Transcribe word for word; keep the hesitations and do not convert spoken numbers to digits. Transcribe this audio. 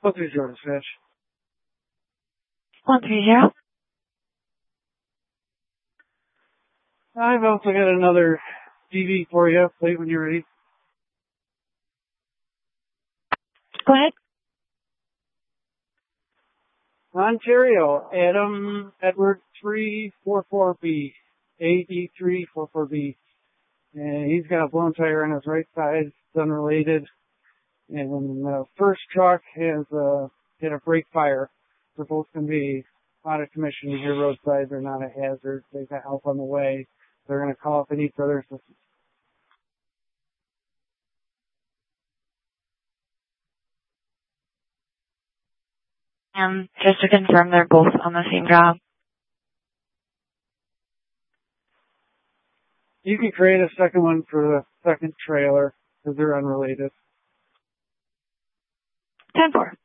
What is your dispatch? one three zero. I've also got another D V for you. Play when you're ready. Go ahead. Ontario, Adam Edward three four four B. A D three four four B. And he's got a blown tire on his right side. It's unrelated. And the first truck has uh, hit a brake fire. They're both going to be out of commission here roadside. They're not a hazard. They've got help on the way. They're going to call if they need further assistance. Um, just to confirm, they're both on the same job. You can create a second one for the second trailer because they're unrelated. ten four.